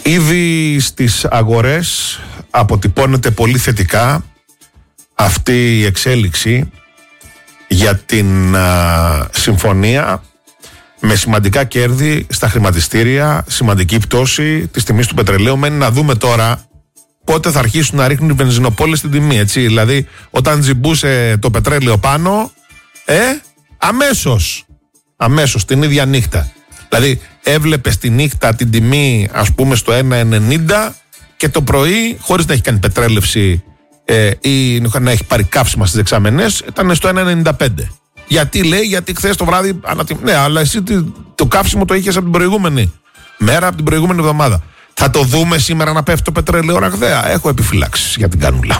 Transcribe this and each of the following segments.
Ήδη στις αγορές αποτυπώνεται πολύ θετικά αυτή η εξέλιξη για την συμφωνία, με σημαντικά κέρδη στα χρηματιστήρια, σημαντική πτώση της τιμής του πετρελαίου. Μένει να δούμε τώρα πότε θα αρχίσουν να ρίχνουν οι βενζινοπόλες στην τιμή, έτσι. Δηλαδή, όταν τζιμπούσε το πετρέλαιο πάνω, αμέσως την ίδια νύχτα. Δηλαδή, έβλεπες τη νύχτα την τιμή, ας πούμε, στο 1,90 και το πρωί, χωρίς να έχει κάνει πετρέλευση ή να έχει πάρει καύσιμα στις δεξαμενές, ήταν στο 1,95. Γιατί λέει, γιατί χθες το βράδυ. Ναι, αλλά εσύ το καύσιμο το είχες από την προηγούμενη μέρα, από την προηγούμενη εβδομάδα. Θα το δούμε σήμερα να πέφτει το πετρέλαιο ραγδαία? Έχω επιφυλάξεις για την κανούλα.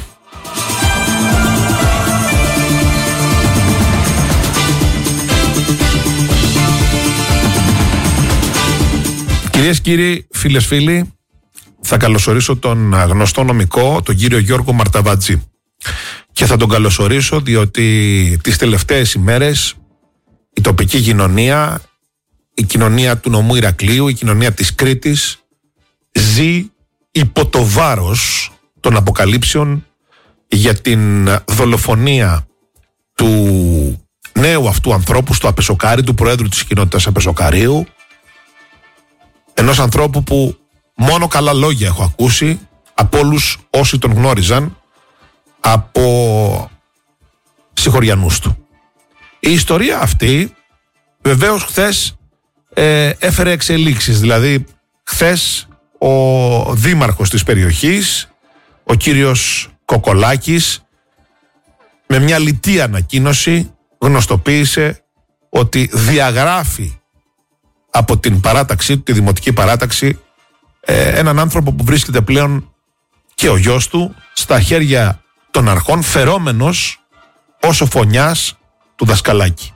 Κυρίες και κύριοι, φίλες φίλοι, θα καλωσορίσω τον γνωστό νομικό, τον κύριο Γιώργο Μαρταβατζή. Και θα τον καλωσορίσω διότι τις τελευταίες ημέρες η τοπική κοινωνία, η κοινωνία του νομού Ηρακλείου, η κοινωνία της Κρήτης ζει υπό το βάρος των αποκαλύψεων για την δολοφονία του νέου αυτού ανθρώπου στο Απεσοκάρι, του Προέδρου της κοινότητας Απεσοκαρίου, ενός ανθρώπου που μόνο καλά λόγια έχω ακούσει από όλους όσοι τον γνώριζαν, από συγχωριανούς του. Η ιστορία αυτή βεβαίως χθες έφερε εξελίξεις. Δηλαδή χθες ο δήμαρχος της περιοχής, ο κύριος Κοκολάκης, με μια λιτή ανακοίνωση γνωστοποίησε ότι διαγράφει από την παράταξή του, τη δημοτική παράταξη, έναν άνθρωπο που βρίσκεται πλέον και ο γιος του στα χέρια των αρχών, φερόμενος ως ο φωνιάς του δασκαλάκι.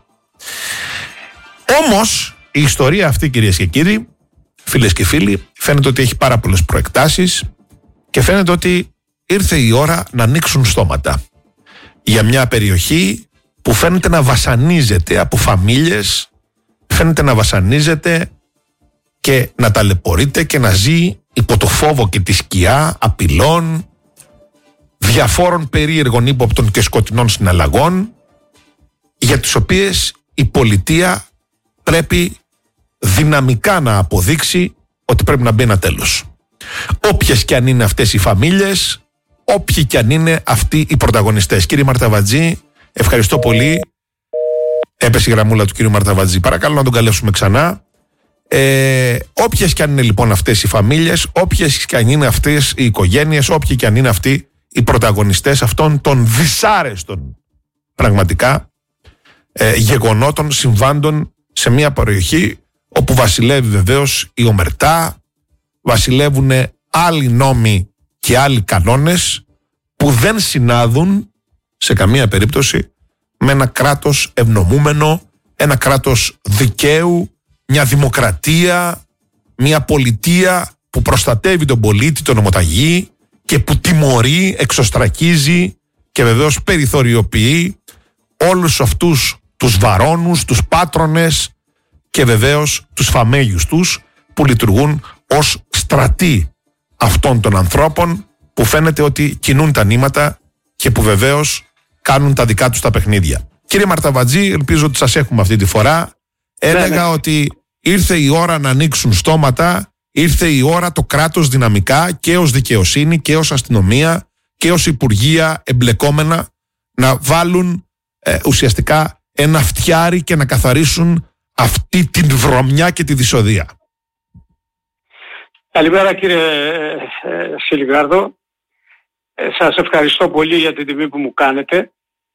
Όμως η ιστορία αυτή, κυρίες και κύριοι, φίλες και φίλοι, φαίνεται ότι έχει πάρα πολλές προεκτάσεις και φαίνεται ότι ήρθε η ώρα να ανοίξουν στόματα για μια περιοχή που φαίνεται να βασανίζεται από φαμίλιες, φαίνεται να βασανίζεται και να ταλαιπωρείται και να ζει υπό το φόβο και τη σκιά απειλών, διαφόρων περίεργων, ύποπτων και σκοτεινών συναλλαγών, για τις οποίες η πολιτεία πρέπει δυναμικά να αποδείξει ότι πρέπει να μπει ένα τέλος. Όποιες και αν είναι αυτές οι φαμίλιες, όποιοι και αν είναι αυτοί οι πρωταγωνιστές. Κύριε Μαρταβατζή, ευχαριστώ πολύ. Έπεσε η γραμμούλα του κύριου Μαρταβατζή. Παρακαλώ να τον καλέσουμε ξανά. Όποιες και αν είναι λοιπόν αυτές οι φαμίλιες, όποιες και αν είναι αυτές οι οικογένειες, όποιοι και αν είναι αυτοί οι πρωταγωνιστές αυτών των δυσάρεστων πραγματικά γεγονότων, συμβάντων σε μια περιοχή όπου βασιλεύει βεβαίως η ομερτά, βασιλεύουν άλλοι νόμοι και άλλοι κανόνες που δεν συνάδουν σε καμία περίπτωση με ένα κράτος ευνομούμενο, ένα κράτος δικαίου, μια δημοκρατία, μια πολιτεία που προστατεύει τον πολίτη, τον ομοταγή και που τιμωρεί, εξωστρακίζει και βεβαίως περιθωριοποιεί όλους αυτούς τους βαρώνους, τους πάτρονες και βεβαίως τους φαμέλιους τους που λειτουργούν ως στρατοί αυτών των ανθρώπων που φαίνεται ότι κινούν τα νήματα και που βεβαίως κάνουν τα δικά τους τα παιχνίδια. Κύριε Μαρταβατζή, ελπίζω ότι σας έχουμε αυτή τη φορά. Έλεγα ότι ήρθε η ώρα να ανοίξουν στόματα, ήρθε η ώρα το κράτος δυναμικά και ως δικαιοσύνη και ως αστυνομία και ως υπουργεία εμπλεκόμενα να βάλουν ουσιαστικά ένα φτιάρι και να καθαρίσουν αυτή την βρωμιά και τη δυσοδεία. Καλημέρα κύριε Σιλιγάρδο. Σας ευχαριστώ πολύ για την τιμή που μου κάνετε.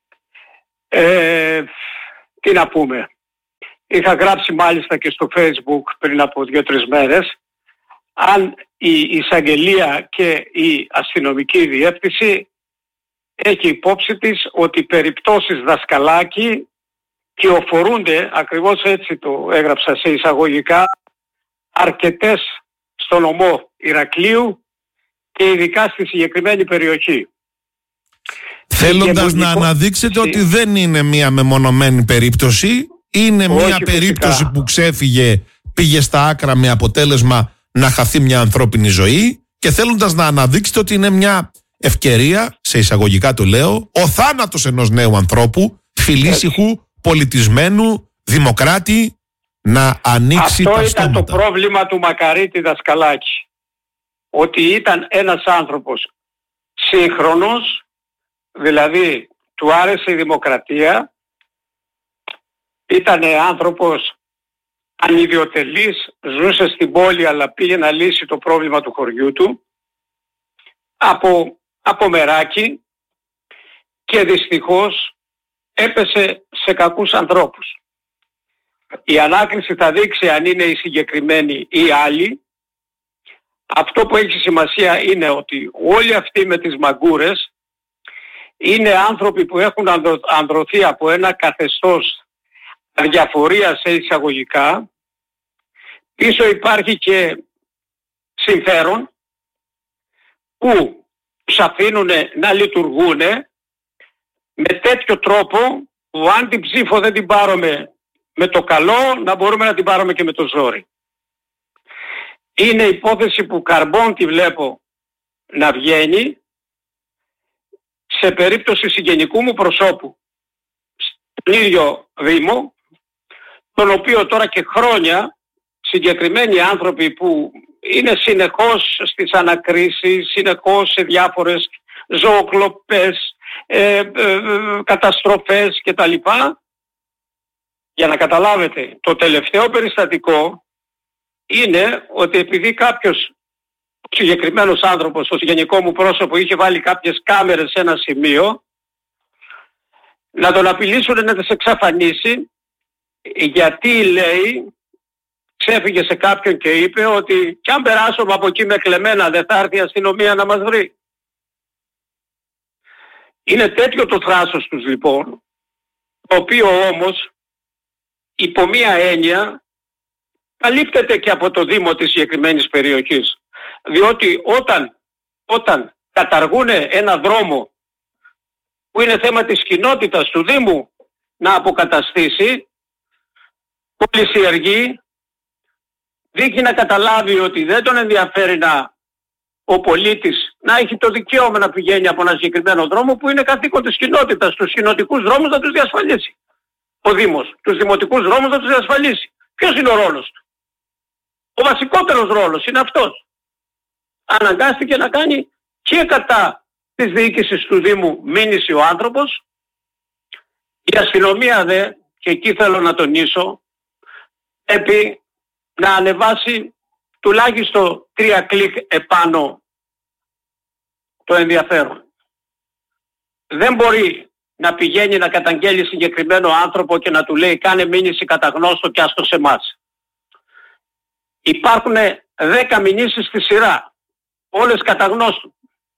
Τι να πούμε. Είχα γράψει μάλιστα και στο Facebook πριν από 2-3 μέρες, αν η εισαγγελία και η αστυνομική διεύθυνση έχει υπόψη της ότι περιπτώσεις δασκαλάκι κυοφορούνται, ακριβώς έτσι το έγραψα σε εισαγωγικά, αρκετές στο νομό Ηρακλείου και ειδικά στη συγκεκριμένη περιοχή. Θέλοντας να αναδείξετε ότι δεν είναι μια μεμονωμένη περίπτωση, είναι μια περίπτωση που ξέφυγε, πήγε στα άκρα με αποτέλεσμα να χαθεί μια ανθρώπινη ζωή και θέλοντας να αναδείξετε ότι είναι μια ευκαιρία, σε εισαγωγικά το λέω, ο θάνατος ενός νέου ανθρώπου, φιλήσυχου, πολιτισμένου, δημοκράτη, να ανοίξει τα στόματα. Αυτό ήταν το πρόβλημα του Μακαρίτη Δασκαλάκη. Ότι ήταν ένας άνθρωπος σύγχρονος, δηλαδή του άρεσε η δημοκρατία, ήταν άνθρωπος ανιδιοτελής, ζούσε στην πόλη αλλά πήγε να λύσει το πρόβλημα του χωριού του από μεράκι και δυστυχώς έπεσε σε κακούς ανθρώπους. Η ανάκριση θα δείξει αν είναι οι συγκεκριμένοι ή άλλοι. Αυτό που έχει σημασία είναι ότι όλοι αυτοί με τις μαγκούρες είναι άνθρωποι που έχουν ανδρωθεί από ένα καθεστώς αδιαφορία σε εισαγωγικά. Πίσω υπάρχει και συμφέρον που τους αφήνουν να λειτουργούν με τέτοιο τρόπο που αν την ψήφο δεν την πάρουμε με το καλό, να μπορούμε να την πάρουμε και με το ζόρι. Είναι υπόθεση που καρμπών τη βλέπω να βγαίνει σε περίπτωση συγγενικού μου προσώπου στον ίδιο Δήμο, τον οποίο τώρα και χρόνια συγκεκριμένοι άνθρωποι που είναι συνεχώς στις ανακρίσεις, συνεχώς σε διάφορες ζωοκλοπές, καταστροφές κτλ. Για να καταλάβετε, το τελευταίο περιστατικό είναι ότι επειδή κάποιος συγκεκριμένος άνθρωπος, το συγγενικό μου πρόσωπο, είχε βάλει κάποιες κάμερες σε ένα σημείο, να τον απειλήσουν να τις εξαφανίσει, γιατί λέει, ξέφυγε σε κάποιον και είπε ότι κι αν περάσουμε από εκεί με κλεμμένα δεν θα έρθει η αστυνομία να μας βρει. Είναι τέτοιο το θράσος τους λοιπόν, το οποίο όμως υπό μία έννοια καλύπτεται και από το Δήμο της συγκεκριμένης περιοχής. Διότι όταν καταργούν ένα δρόμο που είναι θέμα της κοινότητας του Δήμου να αποκαταστήσει, ο πλησιεργεί, δείχνει να καταλάβει ότι δεν τον ενδιαφέρει ο πολίτης να έχει το δικαίωμα να πηγαίνει από ένα συγκεκριμένο δρόμο που είναι καθήκον της κοινότητας, τους κοινοτικούς δρόμους να τους διασφαλίσει. Ο Δήμος, τους δημοτικούς δρόμους να τους διασφαλίσει. Ποιος είναι ο ρόλος του? Ο βασικότερος ρόλος είναι αυτός. Αναγκάστηκε να κάνει και κατά της διοίκησης του Δήμου μήνυση ο άνθρωπος. Η αστυνομία δε, και εκεί θέλω να τονίσω, πρέπει να ανεβάσει τουλάχιστον 3 κλικ επάνω το ενδιαφέρον. Δεν μπορεί να πηγαίνει να καταγγέλει συγκεκριμένο άνθρωπο και να του λέει κάνε μήνυση κατά γνώστο και άστο σε εμάς. Υπάρχουν 10 μηνύσεις στη σειρά, όλες κατά γνώστου.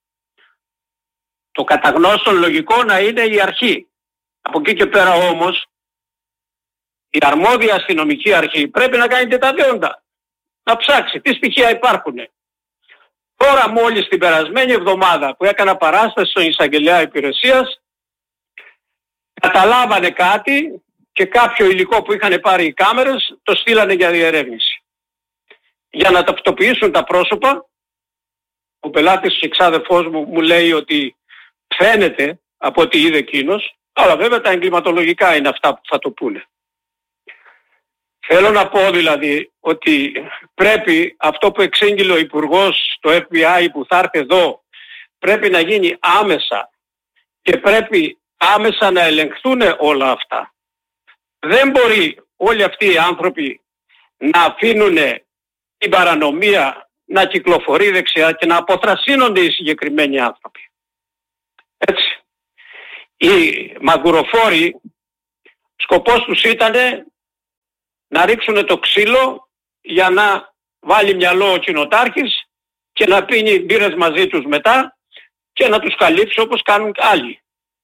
Το κατά γνώστο λογικό να είναι η αρχή. Από εκεί και πέρα όμως η αρμόδια αστυνομική αρχή πρέπει να κάνει και τα δέοντα. Να ψάξει τι στοιχεία υπάρχουν. Τώρα μόλις την περασμένη εβδομάδα που έκανα παράσταση στον εισαγγελέα υπηρεσίας, καταλάβανε κάτι και κάποιο υλικό που είχαν πάρει οι κάμερες το στείλανε για διερεύνηση. Για να ταυτοποιήσουν τα πρόσωπα, ο πελάτης και εξάδελφός μου λέει ότι φαίνεται από ό,τι είδε εκείνος, αλλά βέβαια τα εγκληματολογικά είναι αυτά που θα το πούνε. Θέλω να πω δηλαδή ότι πρέπει αυτό που εξήγηλε ο Υπουργός, το FBI που θα έρθει εδώ, πρέπει να γίνει άμεσα και πρέπει άμεσα να ελεγχθούν όλα αυτά. Δεν μπορεί όλοι αυτοί οι άνθρωποι να αφήνουν την παρανομία να κυκλοφορεί δεξιά και να αποθρασύνονται οι συγκεκριμένοι άνθρωποι. Έτσι. Οι μαγκουροφόροι σκοπός τους ήταν να ρίξουν το ξύλο για να βάλει μυαλό ο κοινοτάρχης και να πίνει μπύρες μαζί τους μετά και να τους καλύψει όπως κάνουν άλλοι.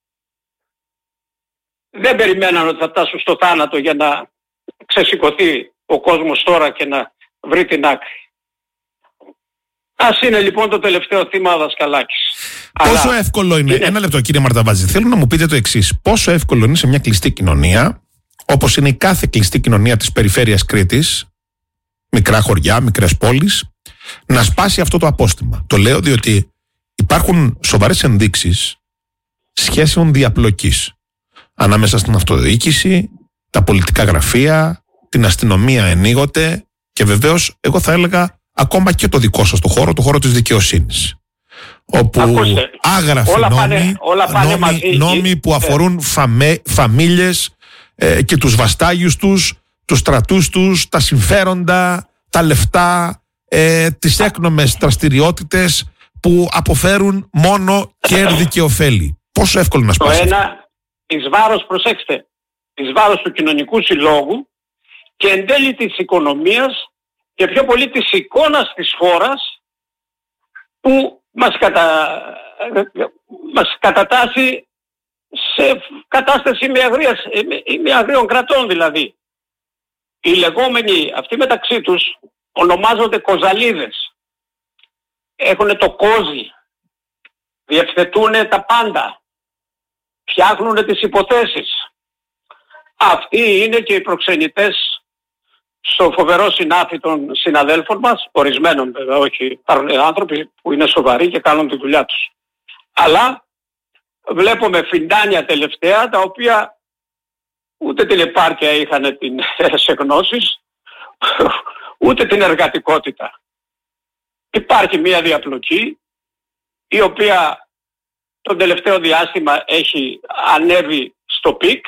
Δεν περιμέναν ότι θα φτάσουν στο θάνατο για να ξεσηκωθεί ο κόσμος τώρα και να βρει την άκρη. Ας είναι λοιπόν το τελευταίο θύμα ο Δασκαλάκης. Πόσο αλλά εύκολο είναι, ένα λεπτό κύριε Μαρταβάζη, θέλω να μου πείτε το εξής. Πόσο εύκολο είναι σε μια κλειστή κοινωνία, όπως είναι η κάθε κλειστή κοινωνία της περιφέρειας Κρήτης, μικρά χωριά, μικρές πόλεις, να σπάσει αυτό το απόστημα. Το λέω διότι υπάρχουν σοβαρές ενδείξεις σχέσεων διαπλοκής ανάμεσα στην αυτοδιοίκηση, τα πολιτικά γραφεία, την αστυνομία ενίγοτε και βεβαίως εγώ θα έλεγα ακόμα και το δικό σας το χώρο της δικαιοσύνης. Όπου άγραφοι νόμοι που αφορούν φαμίλιες και τους βαστάγιους τους, τους στρατούς τους, τα συμφέροντα, τα λεφτά, τις έκνομες δραστηριότητες που αποφέρουν μόνο κέρδη και ωφέλη. Πόσο εύκολο να σπάσει? Το ένα, εις βάρος, προσέξτε, εις βάρος του κοινωνικού συλλόγου και εν τέλει της οικονομίας και πιο πολύ της εικόνας της χώρας που μας κατατάσσει σε κατάσταση ημιαγρίων κρατών δηλαδή. Οι λεγόμενοι αυτοί μεταξύ τους ονομάζονται κοζαλίδες. Έχουν το κόζι, διευθετούν τα πάντα, φτιάχνουν τις υποθέσεις. Αυτοί είναι και οι προξενητές στο φοβερό συνάφι των συναδέλφων μας, ορισμένων βέβαια, όχι, υπάρχουν άνθρωποι που είναι σοβαροί και κάνουν τη δουλειά τους. Αλλά βλέπουμε φιντάνια τελευταία, τα οποία ούτε την επάρκεια είχαν σε γνώσεις, ούτε την εργατικότητα. Υπάρχει μια διαπλοκή, η οποία τον τελευταίο διάστημα έχει ανέβει στο πικ,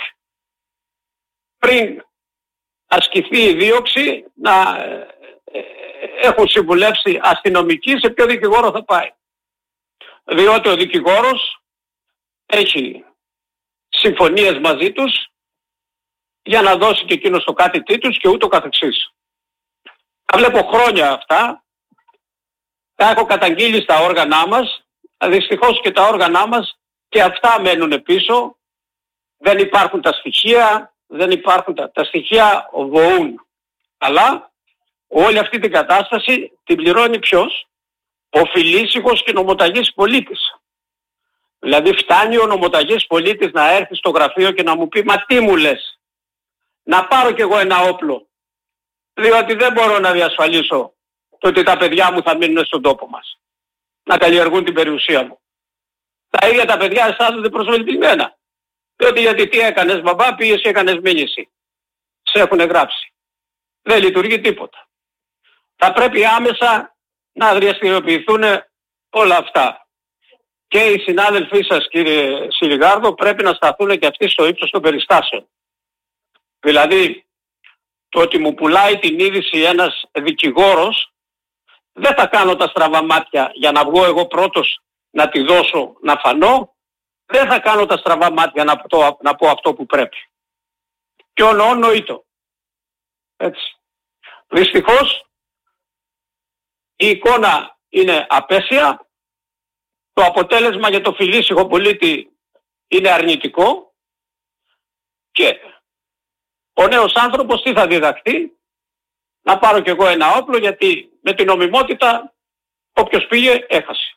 πριν ασκηθεί η δίωξη να έχουν συμβουλεύσει αστυνομικοί σε ποιο δικηγόρο θα πάει. Διότι ο δικηγόρος έχει συμφωνίες μαζί τους για να δώσει και εκείνος το κάτι τους και ούτω καθεξής. Τα βλέπω χρόνια αυτά, τα έχω καταγγείλει στα όργανά μας, δυστυχώς και τα όργανά μας και αυτά μένουν πίσω, δεν υπάρχουν τα στοιχεία. Δεν υπάρχουν τα στοιχεία βοούν. Αλλά όλη αυτή την κατάσταση την πληρώνει ποιος? Ο φιλήσυχος και νομοταγής πολίτης. Δηλαδή φτάνει ο νομοταγής πολίτης να έρθει στο γραφείο και να μου πει «Μα τι μου λες? Να πάρω κι εγώ ένα όπλο, διότι δεν μπορώ να διασφαλίσω το ότι τα παιδιά μου θα μείνουν στον τόπο μας, να καλλιεργούν την περιουσία μου». Τα ίδια τα παιδιά αισθάνονται προσβελτισμένα. Διότι γιατί τι έκανες μπαμπά, πήγες και έκανες μήνυση. Σε έχουν γράψει. Δεν λειτουργεί τίποτα. Θα πρέπει άμεσα να δραστηριοποιηθούν όλα αυτά. Και οι συνάδελφοί σας κύριε Σιλιγάρδο πρέπει να σταθούν και αυτοί στο ύψος των περιστάσεων. Δηλαδή το ότι μου πουλάει την είδηση ένας δικηγόρος, δεν θα κάνω τα στραβά μάτια για να βγω εγώ πρώτος να τη δώσω να φανώ. Δεν θα κάνω τα στραβά μάτια να πω αυτό που πρέπει. Και νοήτο. Έτσι. Δυστυχώς η εικόνα είναι απέσια. Το αποτέλεσμα για το φιλήσυχο πολίτη είναι αρνητικό. Και ο νέος άνθρωπος τι θα διδαχθεί? Να πάρω κι εγώ ένα όπλο, γιατί με την νομιμότητα όποιος πήγε έχασε.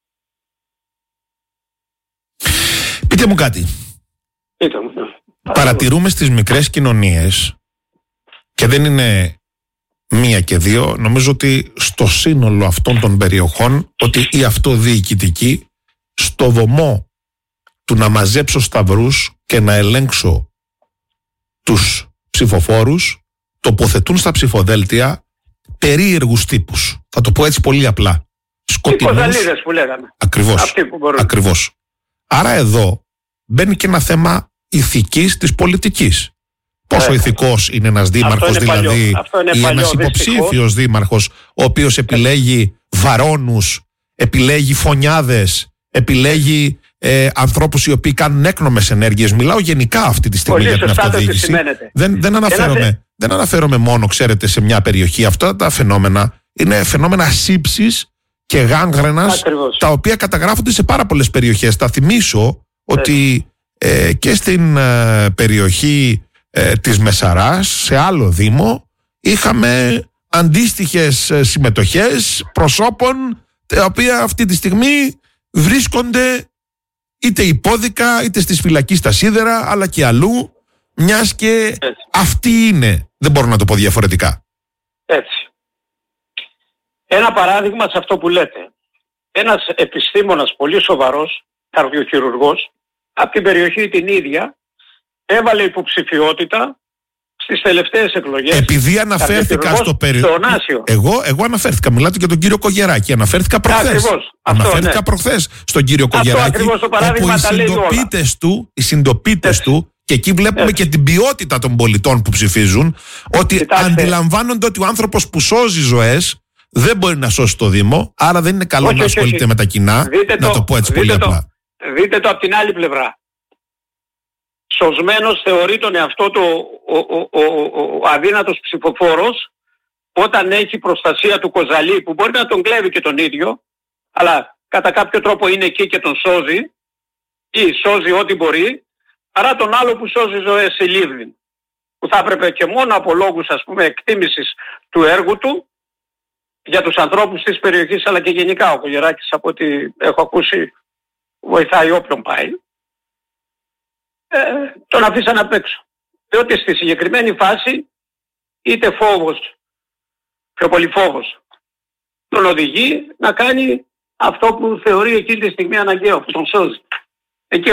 Πείτε μου κάτι. Παρατηρούμε στις μικρές κοινωνίες, και δεν είναι μία και δύο, νομίζω ότι στο σύνολο αυτών των περιοχών, ότι οι αυτοδιοικητικοί στο βωμό του να μαζέψω σταυρούς και να ελέγξω τους ψηφοφόρους, τοποθετούν στα ψηφοδέλτια περίεργους τύπους. Θα το πω έτσι πολύ απλά. Σκοτεινούς. Οι που λέγαμε. Ακριβώς. Άρα εδώ μπαίνει και ένα θέμα ηθικής της πολιτικής. Πόσο ηθικός είναι ένας δήμαρχος, δηλαδή, ή ένας υποψήφιος δήμαρχος, ο οποίος επιλέγει βαρώνους, επιλέγει φωνιάδες, επιλέγει ανθρώπους οι οποίοι κάνουν έκνομες ενέργειες. Μιλάω γενικά αυτή τη στιγμή για την αυτοδιοίκηση. Δεν αναφέρομαι μόνο, ξέρετε, σε μια περιοχή. Αυτά τα φαινόμενα είναι φαινόμενα σύψης και γάνγρενας, τα οποία καταγράφονται σε πάρα πολλές περιοχές. Θα θυμίσω ότι και στην περιοχή της Μεσαράς, σε άλλο δήμο, είχαμε αντίστοιχες συμμετοχές προσώπων τα οποία αυτή τη στιγμή βρίσκονται είτε υπόδικα είτε στις φυλακές στα Σίδερα, αλλά και αλλού, μιας και αυτή είναι, δεν μπορώ να το πω διαφορετικά. Έτσι. Ένα παράδειγμα σε αυτό που λέτε. Ένας επιστήμονας πολύ σοβαρός, καρδιοχειρουργός, από την περιοχή την ίδια, έβαλε υποψηφιότητα στις τελευταίες εκλογές. Επειδή αναφέρθηκα στο Εγώ αναφέρθηκα, μιλάτε για τον κύριο Κογεράκη. Αναφέρθηκα προχθές. Αναφέρθηκα προχθές στον κύριο Κογεράκη. Όπου οι συντοπίτες του, και εκεί βλέπουμε και την ποιότητα των πολιτών που ψηφίζουν, ότι αντιλαμβάνονται ότι ο άνθρωπος που σώζει ζωές δεν μπορεί να σώσει το Δήμο, άρα δεν είναι καλό να ασχολείται με τα κοινά. Να το πω έτσι πολύ απλά. Δείτε το από την άλλη πλευρά. Σωσμένος θεωρεί τον εαυτό του ο αδύνατος ψηφοφόρος όταν έχει προστασία του Κοζαλή, που μπορεί να τον κλέβει και τον ίδιο, αλλά κατά κάποιο τρόπο είναι εκεί και τον σώζει ή σώζει ό,τι μπορεί, παρά τον άλλο που σώζει ζωές σε Λίβδιν, που θα έπρεπε και μόνο από λόγους, ας πούμε, εκτίμησης του έργου του για τους ανθρώπους της περιοχής, αλλά και γενικά ο Κογεράκης, από ό,τι έχω ακούσει, βοηθάει όποιον πάει, τον αφήσαν απ' έξω. Διότι στη συγκεκριμένη φάση είτε φόβος, πιο πολύ φόβος, τον οδηγεί να κάνει αυτό που θεωρεί εκείνη τη στιγμή αναγκαίο, που τον σώζει. Εκεί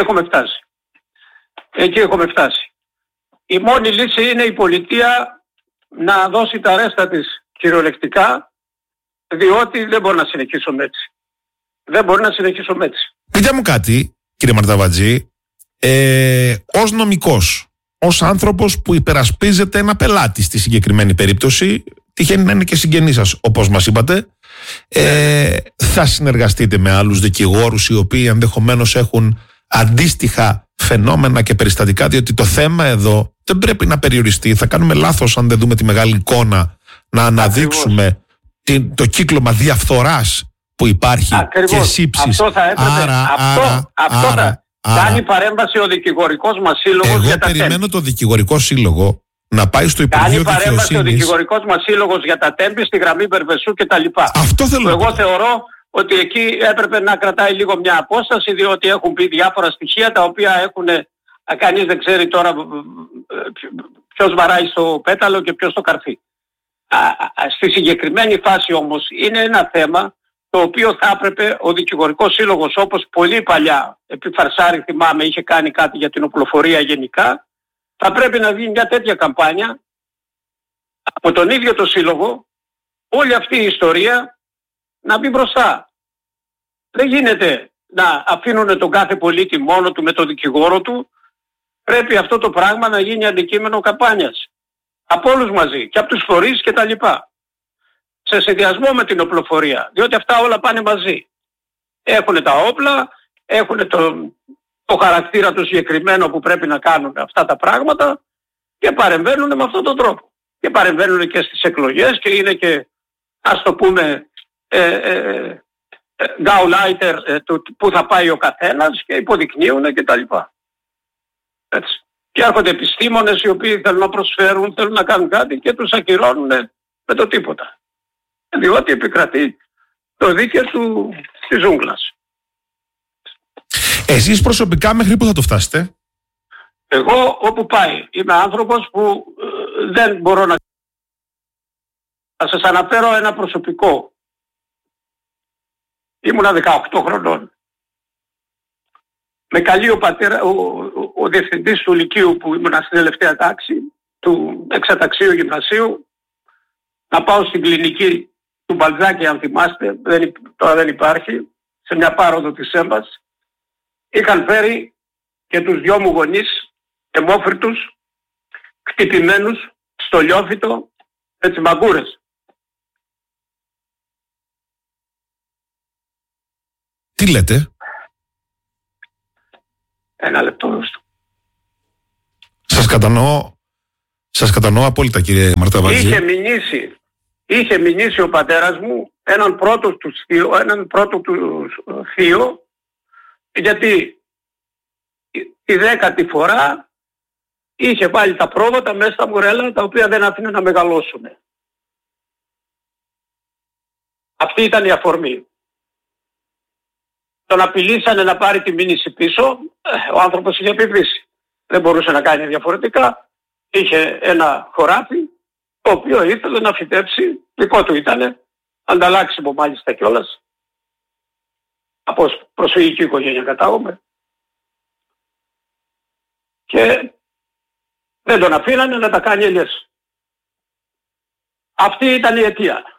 έχουμε φτάσει. Η μόνη λύση είναι η πολιτεία να δώσει τα ρέστα της κυριολεκτικά, διότι δεν μπορεί να συνεχίσουμε έτσι. Πείτε μου κάτι, κύριε Μαρταβατζή, ως νομικός, ως άνθρωπος που υπερασπίζεται ένα πελάτη στη συγκεκριμένη περίπτωση, τυχαίνει να είναι και συγγενής σας, όπως μας είπατε, θα συνεργαστείτε με άλλους δικηγόρους οι οποίοι ενδεχομένως έχουν αντίστοιχα φαινόμενα και περιστατικά, διότι το θέμα εδώ δεν πρέπει να περιοριστεί. Θα κάνουμε λάθος αν δεν δούμε τη μεγάλη εικόνα, να αναδείξουμε το κύκλωμα διαφθοράς που υπάρχει. Ακριβώς. Και σύψης. Αυτό θα έπρεπε. Κάνει παρέμβαση ο δικηγορικός μας σύλλογος. Εγώ περιμένω το δικηγορικό σύλλογο να πάει στο Υπουργείο Δικαιοσύνης. Κάνει παρέμβαση ο δικηγορικός μας σύλλογος για τα τέμπη στη γραμμή Μπερβεσού κτλ. Αυτό θέλω. Εγώ θεωρώ ότι εκεί έπρεπε να κρατάει λίγο μια απόσταση, διότι έχουν πει διάφορα στοιχεία τα οποία έχουν. Κανείς δεν ξέρει τώρα ποιος βαράει στο πέταλο και ποιος στο καρφί. Στη συγκεκριμένη φάση όμως είναι ένα θέμα το οποίο θα έπρεπε ο δικηγορικός σύλλογος, όπως πολύ παλιά επί Φαρσάρη θυμάμαι είχε κάνει κάτι για την οπλοφορία γενικά, θα πρέπει να δει μια τέτοια καμπάνια από τον ίδιο το σύλλογο, όλη αυτή η ιστορία να μπει μπροστά. Δεν γίνεται να αφήνουν τον κάθε πολίτη μόνο του με τον δικηγόρο του. Πρέπει αυτό το πράγμα να γίνει αντικείμενο καμπάνιας. Από όλους μαζί και από τους φορείς και τα λοιπά. Σε συνδυασμό με την οπλοφορία, διότι αυτά όλα πάνε μαζί. Έχουν τα όπλα, έχουν το χαρακτήρα του συγκεκριμένο που πρέπει να κάνουν αυτά τα πράγματα και παρεμβαίνουν με αυτόν τον τρόπο. Και παρεμβαίνουν και στις εκλογές και είναι και, ας το πούμε, γκάουλάιτερ που θα πάει ο καθένας και υποδεικνύουν και τα λοιπά. Έτσι. Και έρχονται επιστήμονες οι οποίοι θέλουν να προσφέρουν, θέλουν να κάνουν κάτι και τους ακυρώνουν με το τίποτα. Διότι επικρατεί το δίκαιο της ζούγκλας. Εσείς προσωπικά μέχρι πού θα το φτάσετε? Εγώ όπου πάει. Είμαι άνθρωπος που δεν μπορώ να... Θα σας αναφέρω ένα προσωπικό. Ήμουνα 18 χρονών. Με καλεί ο διευθυντής του Λυκείου που ήμουνα στην τελευταία τάξη, του εξαταξίου γυμνασίου, να πάω στην κλινική του Μπαλτζάκη, αν θυμάστε, τώρα δεν υπάρχει, σε μια πάροδο της ΕΜΠΑΣ. Είχαν φέρει και τους δυο μου γονείς, αιμόφυρτους, χτυπημένους, στο λιόφυτο, με τις μαγκούρες. Τι λέτε? Ένα λεπτό. Σας κατανοώ απόλυτα, κύριε Μαρταβατζή. Είχε μηνύσει ο πατέρας μου έναν πρώτο του θείο, γιατί τη 10η φορά είχε βάλει τα πρόβατα μέσα στα μουρέλα, τα οποία δεν άφηνε να μεγαλώσουν. Αυτή ήταν η αφορμή. Τον απειλήσανε να πάρει τη μήνυση πίσω, ο άνθρωπος είχε επιβρήσει. Δεν μπορούσε να κάνει διαφορετικά. Είχε ένα χωράφι, το οποίο ήθελε να φυτέψει, δικό του ήτανε, ανταλλάξιμο μάλιστα κιόλας. Από προσφυγική οικογένεια κατάγομαι. Και δεν τον αφήνανε να τα κάνει ελιές. Αυτή ήταν η αιτία.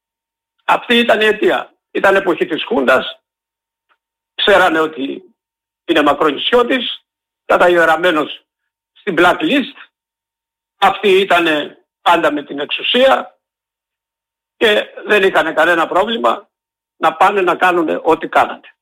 Ήταν εποχή της Χούντας. Ξέρανε ότι είναι μακρονησιώτης, καταγεγραμμένος στην blacklist. Αυτοί ήταν πάντα με την εξουσία και δεν είχαν κανένα πρόβλημα να πάνε να κάνουν ό,τι κάνανε.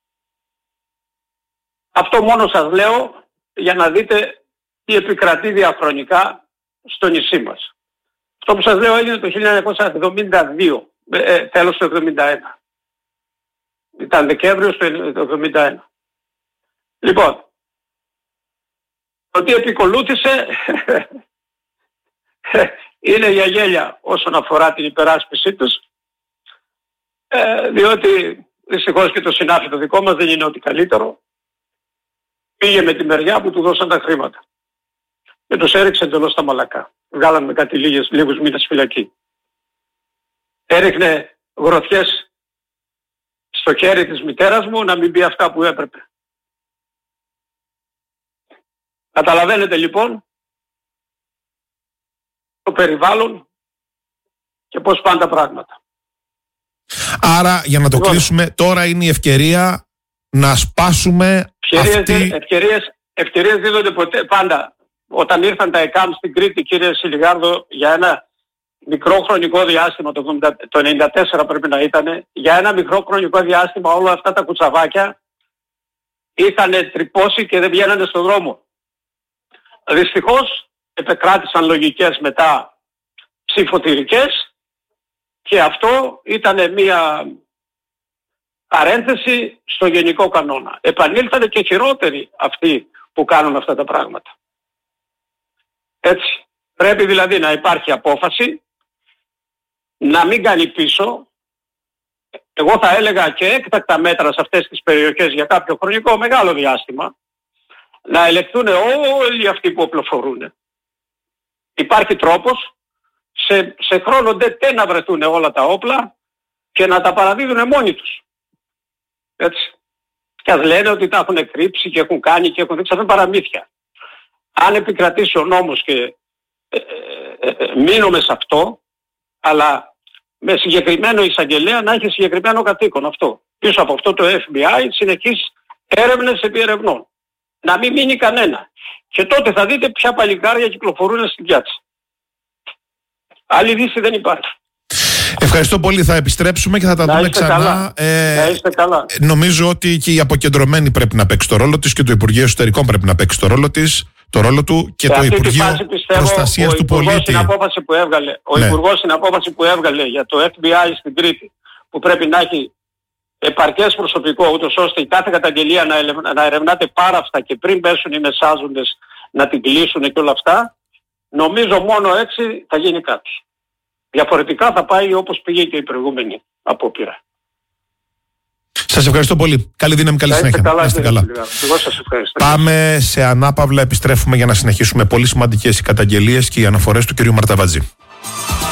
Αυτό μόνο σας λέω για να δείτε τι επικρατεί διαχρονικά στο νησί μας. Αυτό που σας λέω έγινε το 1972, τέλος του 1971. Ήταν Δεκέμβριος του 1971. Λοιπόν, το τι επικολούθησε είναι για γέλια όσον αφορά την υπεράσπιση τους, διότι δυστυχώς και το συνάφι το δικό μας δεν είναι ό,τι καλύτερο. Πήγε με τη μεριά που του δώσαν τα χρήματα και τους έριξε εντελώς στα μαλακά. Βγάλαν με κάτι λίγους μήνες φυλακή. Έριχνε γροθιές στο χέρι της μητέρας μου να μην πει αυτά που έπρεπε. Καταλαβαίνετε λοιπόν το περιβάλλον και πώς πάνε τα πράγματα. Άρα για να το κλείσουμε, τώρα είναι η ευκαιρία να σπάσουμε Ευκαιρίες δίδονται ποτέ, πάντα. Όταν ήρθαν τα ΕΚΑΜ στην Κρήτη, κύριε Σιλιγάρδο, για ένα μικρό χρονικό διάστημα, το 1994 πρέπει να ήταν, για ένα μικρό χρονικό διάστημα όλα αυτά τα κουτσαβάκια είχαν τρυπώσει και δεν βγαίνανε στον δρόμο. Δυστυχώς επεκράτησαν λογικές μετά ψηφοτηρικές και αυτό ήταν μια παρένθεση στο γενικό κανόνα. Επανήλθανε και χειρότεροι αυτοί που κάνουν αυτά τα πράγματα. Έτσι. Πρέπει δηλαδή να υπάρχει απόφαση, να μην κάνει πίσω. Εγώ θα έλεγα και έκτακτα μέτρα σε αυτές τις περιοχές για κάποιο χρονικό μεγάλο διάστημα, να ελεγχθούν όλοι αυτοί που οπλοφορούν. Υπάρχει τρόπος σε χρόνο δεν να βρεθούν όλα τα όπλα και να τα παραδίδουν μόνοι τους. Έτσι. Και ας λένε ότι τα έχουν κρύψει και έχουν κάνει και έχουν δείξει, αυτά παραμύθια. Αν επικρατήσει ο νόμος και μείνουμε σε αυτό, αλλά με συγκεκριμένο εισαγγελέα να έχει συγκεκριμένο καθήκον αυτό. Πίσω από αυτό το FBI συνεχείς έρευνες επί ερευνών. Να μην μείνει κανένα. Και τότε θα δείτε ποια παλικάρια κυκλοφορούν στην πιάτσα. Άλλη λύση δεν υπάρχει. Ευχαριστώ πολύ. Θα επιστρέψουμε και θα τα δούμε ξανά. Να είστε καλά. Νομίζω ότι και η αποκεντρωμένη πρέπει να παίξει το ρόλο της και το Υπουργείο Εσωτερικών πρέπει να παίξει το ρόλο του και το Υπουργείο Προστασίας του Πολίτη. Ο Υπουργός στην απόφαση που έβγαλε για το FBI στην Κρήτη, που πρέπει να έχει επαρκές προσωπικό, ούτως ώστε η κάθε καταγγελία να ερευνάται πάρα αυτά και πριν πέσουν οι μεσάζοντες να την κλείσουν και όλα αυτά, νομίζω μόνο έτσι θα γίνει κάτι. Διαφορετικά θα πάει όπως πήγε και η προηγούμενη απόπειρα. Σας ευχαριστώ πολύ. Καλή δύναμη, καλή συνέχεια. Να είστε καλά. Εγώ σας ευχαριστώ. Πάμε σε ανάπαυλα, επιστρέφουμε για να συνεχίσουμε. Πολύ σημαντικές οι καταγγελίες και οι αναφορές του κ. Μαρταβατζή.